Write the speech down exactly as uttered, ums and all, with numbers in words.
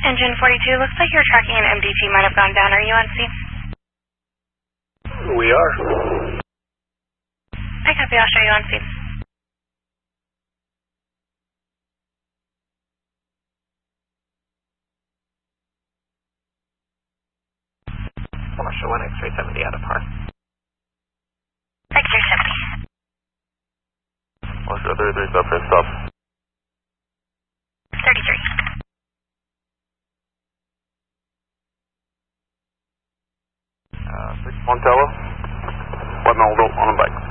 Engine forty-two, looks like your tracking and M D T might have gone down. Are you on scene? We are. I copy, I'll show you on scene. Marshall one X three seventy out of par. X three seventy. Marshall thirty-three, stop, press stop. thirty-three. Uh, six Montello. One hold on the bike.